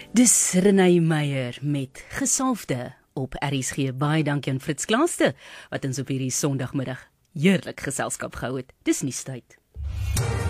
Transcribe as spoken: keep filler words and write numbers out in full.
Dis Renée Meyer met Gesalfde op R S G. Baie dankie aan Fritz Klaaste, wat ons op hierdie Sondagmiddag heerlik geselskap gehou het. Dis nuustyd.